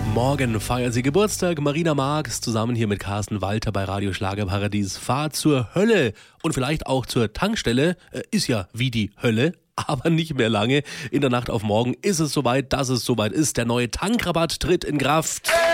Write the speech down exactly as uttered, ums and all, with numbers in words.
Morgen feiert sie Geburtstag. Marina Marx zusammen hier mit Carsten Walter bei Radio Schlagerparadies. Fahrt zur Hölle und vielleicht auch zur Tankstelle. Äh, ist ja wie die Hölle, aber nicht mehr lange. In der Nacht auf morgen ist es soweit, dass es soweit ist. Der neue Tankrabatt tritt in Kraft.